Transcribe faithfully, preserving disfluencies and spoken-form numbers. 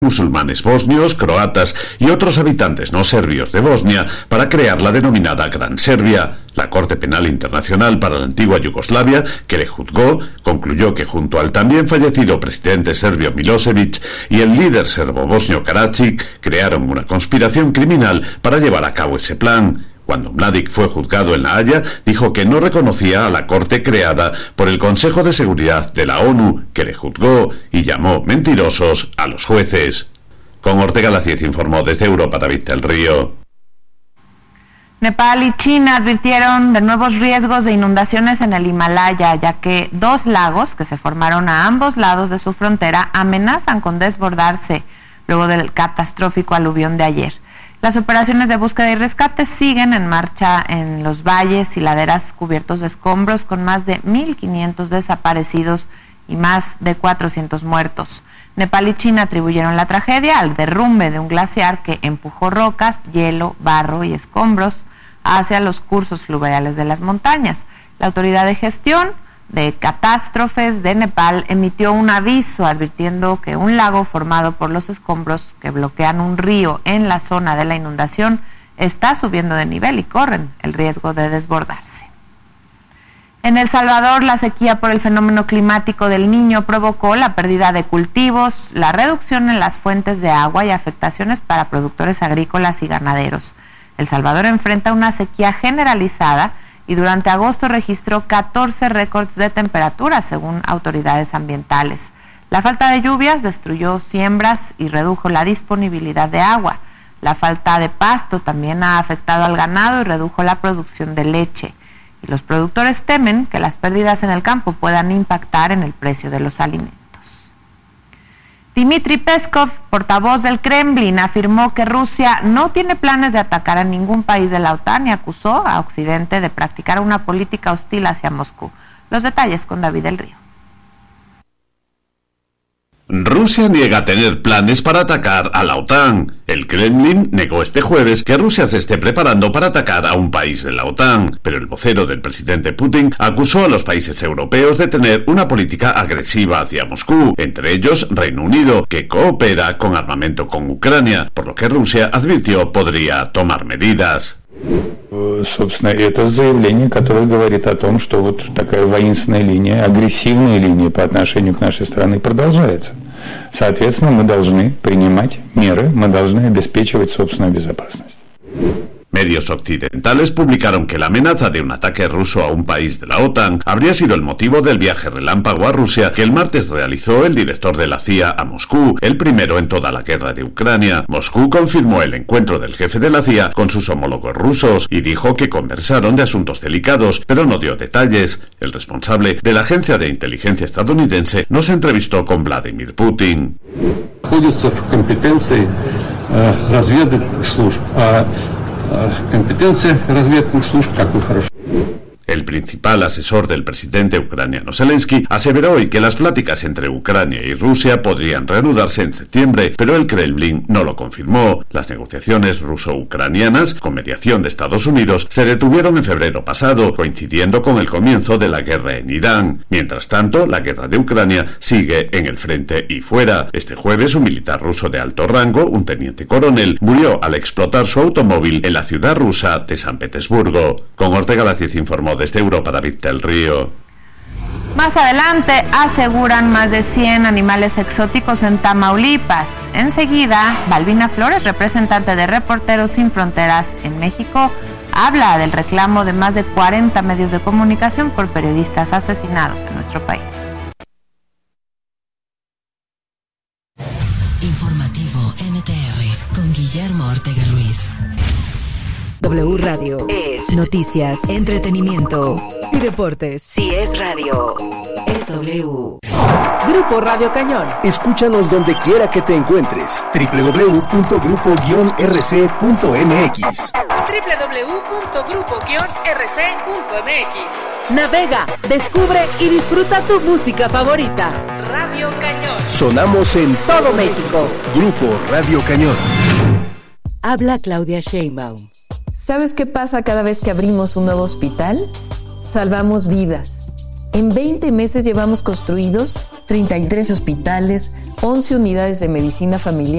musulmanes bosnios, croatas y otros habitantes no serbios de Bosnia para crear la denominada Gran Serbia. La Corte Penal Internacional para la antigua Yugoslavia, que le juzgó, concluyó que junto al también fallecido presidente serbio Milosevic y el líder serbo-bosnio Karadzic crearon una conspiración criminal para llevar a cabo ese plan. Cuando Mladic fue juzgado en La Haya, dijo que no reconocía a la corte creada por el Consejo de Seguridad de la ONU, que le juzgó, y llamó mentirosos a los jueces. Con Ortega Laciez informó desde Europa David del Río. Nepal y China advirtieron de nuevos riesgos de inundaciones en el Himalaya, ya que dos lagos que se formaron a ambos lados de su frontera amenazan con desbordarse luego del catastrófico aluvión de ayer. Las operaciones de búsqueda y rescate siguen en marcha en los valles y laderas cubiertos de escombros, con más de mil quinientos desaparecidos y más de cuatrocientos muertos. Nepal y China atribuyeron la tragedia al derrumbe de un glaciar que empujó rocas, hielo, barro y escombros hacia los cursos fluviales de las montañas. La Autoridad de Gestión de Catástrofes de Nepal emitió un aviso advirtiendo que un lago formado por los escombros que bloquean un río en la zona de la inundación está subiendo de nivel y corren el riesgo de desbordarse. En El Salvador, la sequía por el fenómeno climático del Niño provocó la pérdida de cultivos, la reducción en las fuentes de agua y afectaciones para productores agrícolas y ganaderos. El Salvador enfrenta una sequía generalizada y durante agosto registró catorce récords de temperatura, según autoridades ambientales. La falta de lluvias destruyó siembras y redujo la disponibilidad de agua. La falta de pasto también ha afectado al ganado y redujo la producción de leche. Y los productores temen que las pérdidas en el campo puedan impactar en el precio de los alimentos. Dmitry Peskov, portavoz del Kremlin, afirmó que Rusia no tiene planes de atacar a ningún país de la OTAN y acusó a Occidente de practicar una política hostil hacia Moscú. Los detalles con David del Río. Rusia niega tener planes para atacar a la OTAN. El Kremlin negó este jueves que Rusia se esté preparando para atacar a un país de la OTAN, pero el vocero del presidente Putin acusó a los países europeos de tener una política agresiva hacia Moscú, entre ellos Reino Unido, que coopera con armamento con Ucrania, por lo que Rusia advirtió podría tomar medidas. Собственно, это заявление, которое говорит о том, что вот такая воинственная линия, агрессивная линия по отношению к нашей стране продолжается. Соответственно, мы должны принимать меры, мы должны обеспечивать собственную безопасность. Medios occidentales publicaron que la amenaza de un ataque ruso a un país de la OTAN habría sido el motivo del viaje relámpago a Rusia que el martes realizó el director de la C I A a Moscú, el primero en toda la guerra de Ucrania. Moscú confirmó el encuentro del jefe de la C I A con sus homólogos rusos y dijo que conversaron de asuntos delicados, pero no dio detalles. El responsable de la agencia de inteligencia estadounidense no se entrevistó con Vladimir Putin. Компетенция разведных служб, как вы хорошо. El principal asesor del presidente ucraniano Zelensky aseveró hoy que las pláticas entre Ucrania y Rusia podrían reanudarse en septiembre, pero el Kremlin no lo confirmó. Las negociaciones ruso-ucranianas, con mediación de Estados Unidos, se detuvieron en febrero pasado, coincidiendo con el comienzo de la guerra en Irán. Mientras tanto, la guerra de Ucrania sigue en el frente y fuera. Este jueves, un militar ruso de alto rango, un teniente coronel, murió al explotar su automóvil en la ciudad rusa de San Petersburgo. Con Ortega Laciez informó desde Europa David del Río. Más adelante aseguran más de cien animales exóticos en Tamaulipas. Enseguida, Balbina Flores, representante de Reporteros Sin Fronteras en México, habla del reclamo de más de cuarenta medios de comunicación por periodistas asesinados en nuestro país. Informativo N T R con Guillermo Ortega Ruiz. W Radio es noticias, entretenimiento y deportes. Si es radio, es W. Grupo Radio Cañón. Escúchanos donde quiera que te encuentres. doble u doble u doble u punto grupo guion r c punto m x. doble u doble u doble u punto grupo guion r c punto m x. Navega, descubre y disfruta tu música favorita. Radio Cañón. Sonamos en todo México. Grupo Radio Cañón. Habla Claudia Sheinbaum. ¿Sabes qué pasa cada vez que abrimos un nuevo hospital? Salvamos vidas. En veinte meses llevamos construidos treinta y tres hospitales, once unidades de medicina familiar.